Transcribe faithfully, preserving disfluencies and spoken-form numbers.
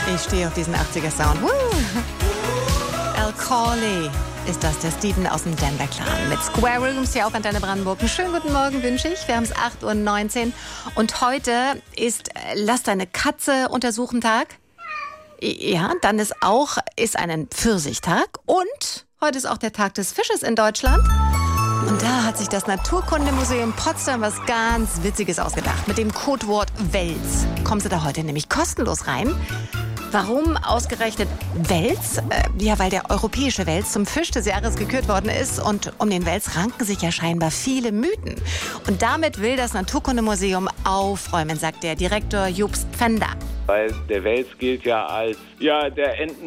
Ich stehe auf diesen achtziger-Sound. Al Corley ist das, der Steven aus dem Denver Clan mit Square Rooms hier auf Antenne Brandenburg. Einen schönen guten Morgen wünsche ich. Wir haben es acht Uhr neunzehn und heute ist Lass deine Katze untersuchen Tag. Ja, dann ist auch ist ein Pfirsichtag und heute ist auch der Tag des Fisches in Deutschland. Und da hat sich das Naturkundemuseum Potsdam was ganz Witziges ausgedacht. Mit dem Codewort Wels kommst du da heute nämlich kostenlos rein. Warum ausgerechnet Wels? Äh, ja, weil der europäische Wels zum Fisch des Jahres gekürt worden ist. Und um den Wels ranken sich ja scheinbar viele Mythen. Und damit will das Naturkundemuseum aufräumen, sagt der Direktor Jobst Pfänder. Weil der Wels gilt ja als ja, der Enten